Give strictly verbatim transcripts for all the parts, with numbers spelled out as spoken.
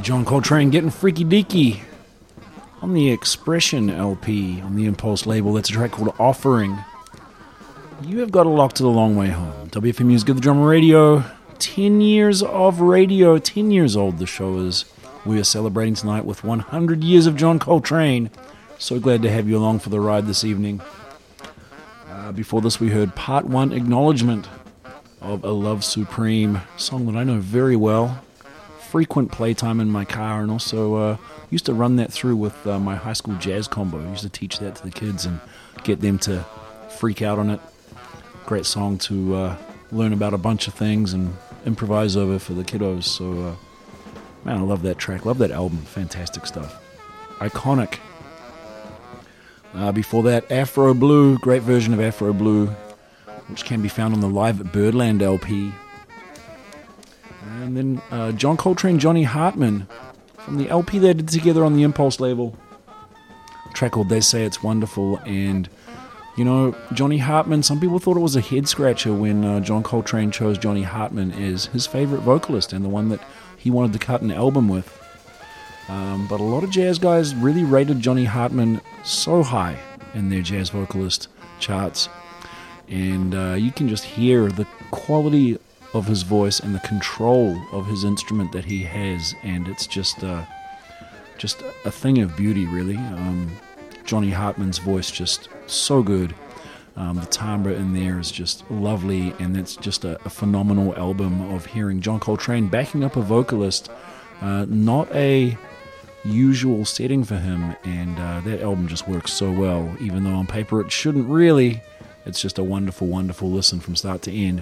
John Coltrane getting freaky deaky on the Expression L P on the Impulse label. That's a track called Offering. You have got a lock to the long way home. W F M U's Give the Drummer Radio. ten years of radio. ten years old the show is. We are celebrating tonight with one hundred years of John Coltrane. So glad to have you along for the ride this evening. Uh, before this we heard part one acknowledgement of A Love Supreme, song that I know very well. Frequent playtime in my car, and also uh, used to run that through with uh, my high school jazz combo. I used to teach that to the kids and get them to freak out on it. Great song to uh, learn about a bunch of things and improvise over for the kiddos. So, uh, man, I love that track. Love that album. Fantastic stuff. Iconic. Uh, before that, Afro Blue. Great version of Afro Blue, which can be found on the Live at Birdland L P. And then uh, John Coltrane, Johnny Hartman, from the L P they did together on the Impulse label. A track called They Say It's Wonderful. And, you know, Johnny Hartman, some people thought it was a head-scratcher when uh, John Coltrane chose Johnny Hartman as his favorite vocalist and the one that he wanted to cut an album with. Um, but a lot of jazz guys really rated Johnny Hartman so high in their jazz vocalist charts. And uh, you can just hear the quality of his voice and the control of his instrument that he has, and it's just uh, just a thing of beauty, really. Um, Johnny Hartman's voice just so good. Um, the timbre in there is just lovely, and it's just a, a phenomenal album of hearing John Coltrane backing up a vocalist. Uh, not a usual setting for him, and uh, that album just works so well, even though on paper it shouldn't really. It's just a wonderful, wonderful listen from start to end.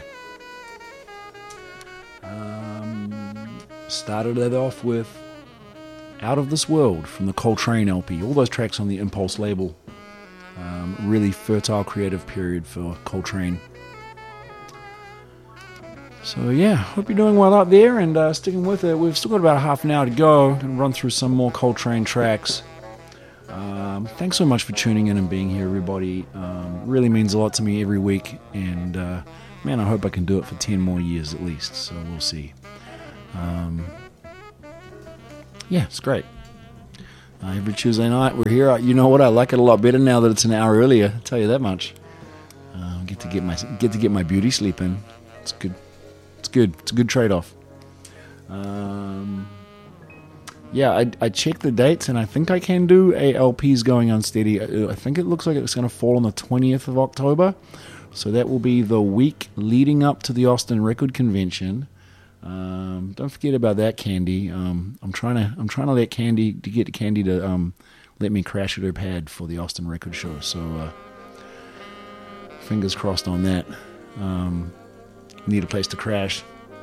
Um, started it off with Out of This World from the Coltrane L P. All those tracks on the Impulse label. Um, really fertile creative period for Coltrane. So yeah, hope you're doing well out there and uh, sticking with it. We've still got about half an hour to go. I'm going to run through some more Coltrane tracks. Um, thanks so much for tuning in and being here, everybody. Um, really means a lot to me every week, and uh, man, I hope I can do it for ten more years at least, so we'll see. Um, yeah, it's great. Uh, every Tuesday night we're here. You know what? I like it a lot better now that it's an hour earlier. I'll tell you that much. Uh, get to get my get to get my beauty sleep in. It's good. It's good. It's a good trade-off. Um, yeah, I, I checked the dates, and I think I can do a L Ps going unsteady. I, I think it looks like it's going to fall on the twentieth of October. So that will be the week leading up to the Austin Record Convention. Um, don't forget about that, Candy. Um, I'm trying to I'm trying to let Candy to get Candy to um, let me crash at her pad for the Austin Record Show. So uh, fingers crossed on that. Um, need a place to crash,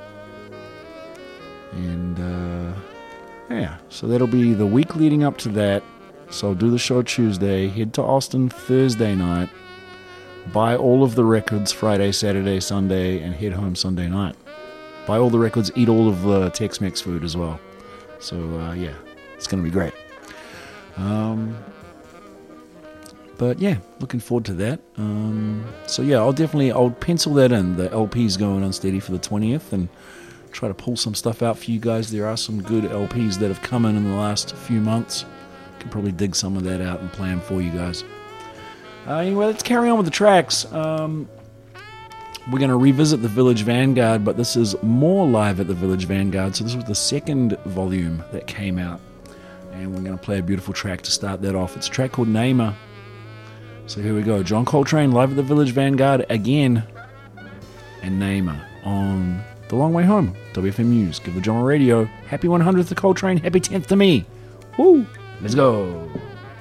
and uh, yeah. So that'll be the week leading up to that. So I'll do the show Tuesday. Head to Austin Thursday night. Buy all of the records Friday, Saturday, Sunday, and head home Sunday night. Buy all the records, eat all of the Tex-Mex food as well. So, uh, yeah, it's going to be great. Um, but, yeah, looking forward to that. Um, so, yeah, I'll definitely, I'll pencil that in. The L P's going unsteady for the twentieth and try to pull some stuff out for you guys. There are some good L Ps that have come in in the last few months. Can probably dig some of that out and play them for you guys. Uh, anyway, let's carry on with the tracks. Um, we're going to revisit the Village Vanguard, but this is more live at the Village Vanguard. So this was the second volume that came out. And we're going to play a beautiful track to start that off. It's a track called Namer. So here we go. John Coltrane live at the Village Vanguard again. And Namer on The Long Way Home. W F M News. Give the Drummer Radio. Happy one hundredth to Coltrane. Happy tenth to me. Woo! Let's go.